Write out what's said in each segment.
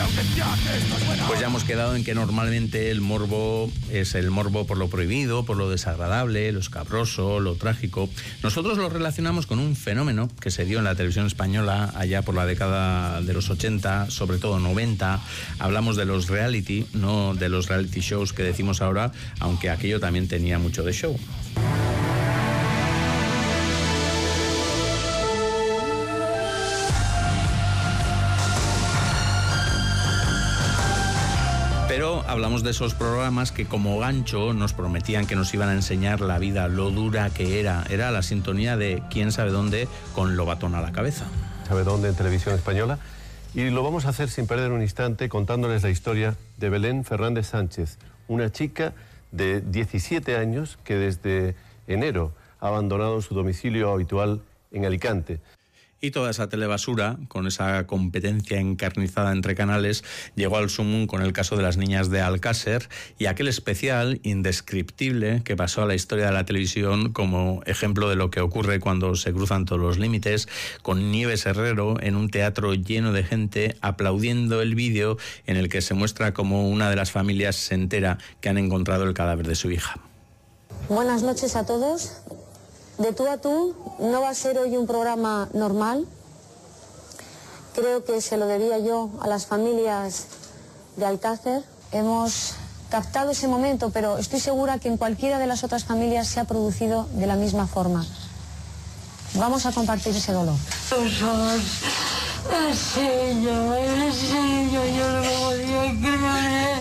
Pues ya hemos quedado en que normalmente el morbo es el morbo por lo prohibido, por lo desagradable, lo escabroso, lo trágico. Nosotros lo relacionamos con un fenómeno que se dio en la televisión española allá por la década de los 80, sobre todo 90. Hablamos de los reality, no de los reality shows que decimos ahora, aunque aquello también tenía mucho de show. Pero hablamos de esos programas que como gancho nos prometían que nos iban a enseñar la vida, lo dura que era. Era la sintonía de Quién sabe dónde con Lobatón a la cabeza. ¿Sabe dónde en Televisión Española? Y lo vamos a hacer sin perder un instante contándoles la historia de Belén Fernández Sánchez, una chica de 17 años que desde enero ha abandonado su domicilio habitual en Alicante. Y toda esa telebasura, con esa competencia encarnizada entre canales, llegó al sumum con el caso de las niñas de Alcácer y aquel especial indescriptible que pasó a la historia de la televisión como ejemplo de lo que ocurre cuando se cruzan todos los límites, con Nieves Herrero en un teatro lleno de gente aplaudiendo el vídeo en el que se muestra como una de las familias se entera que han encontrado el cadáver de su hija. Buenas noches a todos. De tú a tú no va a ser hoy un programa normal. Creo que se lo debía yo a las familias de Alcácer. Hemos captado ese momento, pero estoy segura que en cualquiera de las otras familias se ha producido de la misma forma. Vamos a compartir ese dolor. Yo no lo podía creer.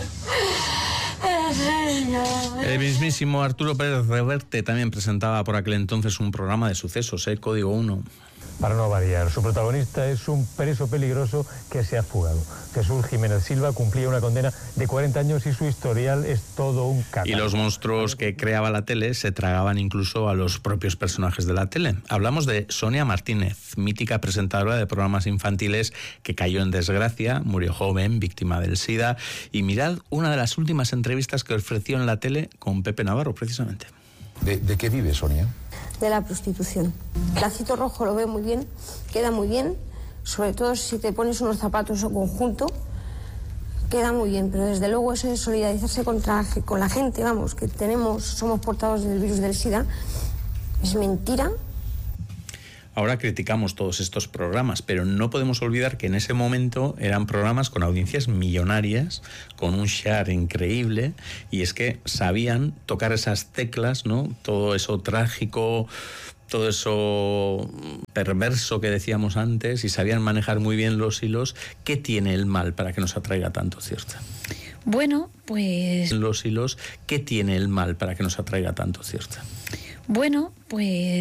El mismísimo Arturo Pérez Reverte también presentaba por aquel entonces un programa de sucesos, Código 1. Para no variar, su protagonista es un preso peligroso que se ha fugado. Jesús Jiménez Silva cumplía una condena de 40 años y su historial es todo un catálogo. Y los monstruos que creaba la tele se tragaban incluso a los propios personajes de la tele. Hablamos de Sonia Martínez, mítica presentadora de programas infantiles que cayó en desgracia, murió joven, víctima del SIDA. Y mirad una de las últimas entrevistas que ofreció en la tele con Pepe Navarro, precisamente. ¿De qué vive Sonia? De la prostitución. El lacito rojo lo veo muy bien, queda muy bien, sobre todo si te pones unos zapatos o conjunto, queda muy bien, pero desde luego eso de solidarizarse con la gente, vamos, que somos portadores del virus del SIDA, es mentira. Ahora criticamos todos estos programas, pero no podemos olvidar que en ese momento eran programas con audiencias millonarias, con un share increíble, y es que sabían tocar esas teclas, ¿no? Todo eso trágico, todo eso perverso que decíamos antes, y sabían manejar muy bien los hilos. ¿Qué tiene el mal para que nos atraiga tanto, cierto? Bueno, pues... Los hilos, ¿qué tiene el mal para que nos atraiga tanto, cierto? Bueno, pues...